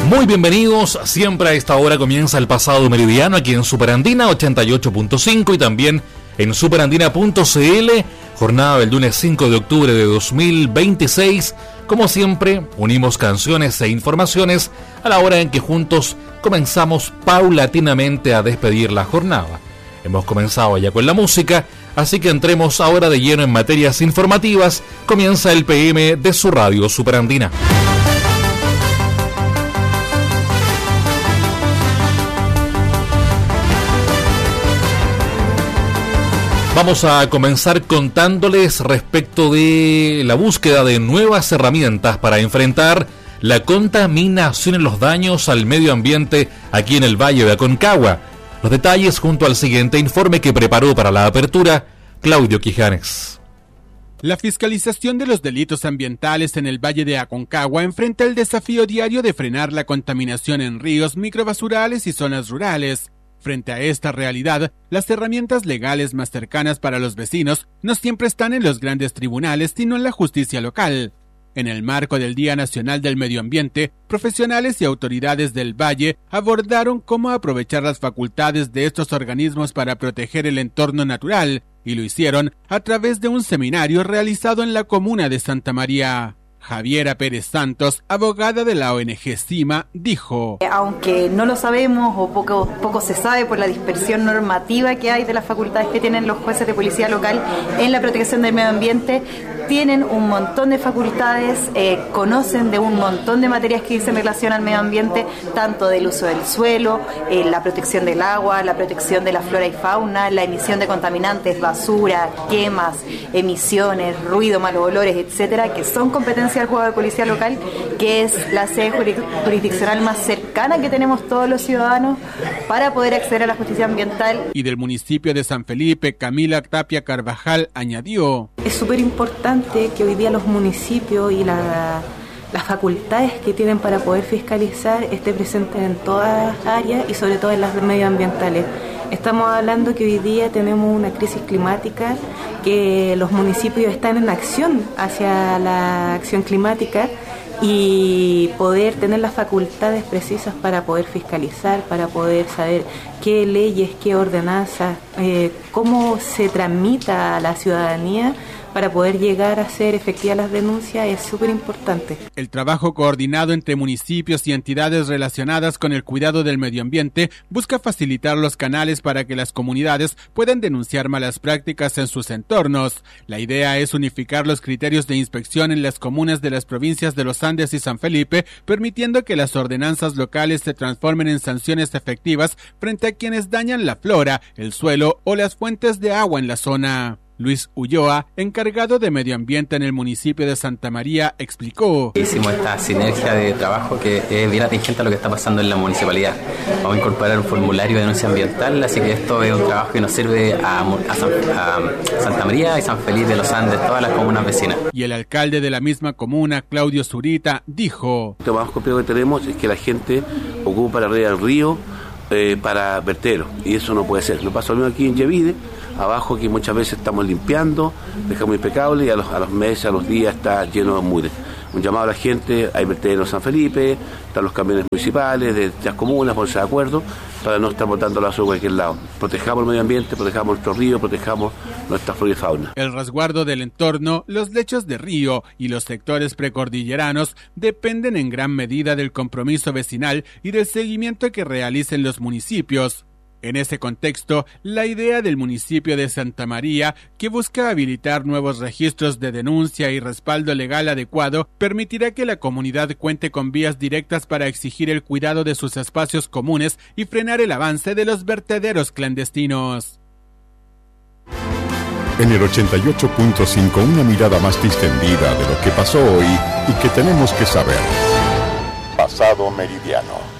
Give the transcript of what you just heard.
Muy bienvenidos, siempre a esta hora comienza el Pasado Meridiano aquí en Superandina 88.5 y también en superandina.cl, jornada del lunes 5 de octubre de 2026. Como siempre, unimos canciones e informaciones a la hora en que juntos comenzamos paulatinamente a despedir la jornada. Hemos comenzado ya con la música, así que entremos ahora de lleno en materias informativas. Comienza el PM de su radio Superandina. Vamos a comenzar contándoles respecto de la búsqueda de nuevas herramientas para enfrentar la contaminación y los daños al medio ambiente aquí en el Valle de Aconcagua. Los detalles junto al siguiente informe que preparó para la apertura Claudio Quijanes. La fiscalización de los delitos ambientales en el Valle de Aconcagua enfrenta el desafío diario de frenar la contaminación en ríos, microbasurales y zonas rurales. Frente a esta realidad, las herramientas legales más cercanas para los vecinos no siempre están en los grandes tribunales, sino en la justicia local. En el marco del Día Nacional del Medio Ambiente, profesionales y autoridades del Valle abordaron cómo aprovechar las facultades de estos organismos para proteger el entorno natural, y lo hicieron a través de un seminario realizado en la comuna de Santa María. Javiera Pérez Santos, abogada de la ONG CIMA, dijo: aunque no lo sabemos o poco se sabe por la dispersión normativa que hay de las facultades que tienen los jueces de policía local en la protección del medio ambiente, tienen un montón de facultades, conocen de un montón de materias que dicen relación al medio ambiente, tanto del uso del suelo, la protección del agua, la protección de la flora y fauna, la emisión de contaminantes, basura, quemas, emisiones, ruido, malos olores, etcétera, que son competencias al juego de policía local, que es la sede jurisdiccional más cercana que tenemos todos los ciudadanos para poder acceder a la justicia ambiental. Y del municipio de San Felipe, Camila Tapia Carvajal añadió: es súper importante que hoy día los municipios y las facultades que tienen para poder fiscalizar esté presente en todas las áreas y sobre todo en las medioambientales. Estamos hablando que hoy día tenemos una crisis climática, que los municipios están en acción hacia la acción climática y poder tener las facultades precisas para poder fiscalizar, para poder saber qué leyes, qué ordenanzas, cómo se tramita a la ciudadanía para poder llegar a hacer efectivas las denuncias es súper importante. El trabajo coordinado entre municipios y entidades relacionadas con el cuidado del medio ambiente busca facilitar los canales para que las comunidades puedan denunciar malas prácticas en sus entornos. La idea es unificar los criterios de inspección en las comunas de las provincias de Los Andes y San Felipe, permitiendo que las ordenanzas locales se transformen en sanciones efectivas frente a quienes dañan la flora, el suelo o las fuentes de agua en la zona. Luis Ulloa, encargado de medio ambiente en el municipio de Santa María, explicó: hicimos esta sinergia de trabajo que es bien atingente a lo que está pasando en la municipalidad. Vamos a incorporar un formulario de denuncia ambiental, así que esto es un trabajo que nos sirve a Santa María y San Felipe de Los Andes, todas las comunas vecinas. Y el alcalde de la misma comuna, Claudio Zurita, dijo: lo más complejo que tenemos es que la gente ocupa la red del río para vertederos, y eso no puede ser. Lo pasa lo mismo aquí en Yevide, abajo, que muchas veces estamos limpiando, dejamos impecable y a los meses, a los días está lleno de mugre. Un llamado a la gente: hay vertederos en San Felipe, están los camiones municipales de las comunas, ponerse de acuerdo para no estar botando la basura a cualquier lado. Protejamos el medio ambiente, protejamos nuestro río, protejamos nuestra flora y fauna. El resguardo del entorno, los lechos de río y los sectores precordilleranos dependen en gran medida del compromiso vecinal y del seguimiento que realicen los municipios. En ese contexto, la idea del municipio de Santa María, que busca habilitar nuevos registros de denuncia y respaldo legal adecuado, permitirá que la comunidad cuente con vías directas para exigir el cuidado de sus espacios comunes y frenar el avance de los vertederos clandestinos. En el 88.5, una mirada más distendida de lo que pasó hoy y que tenemos que saber. Pasado Meridiano.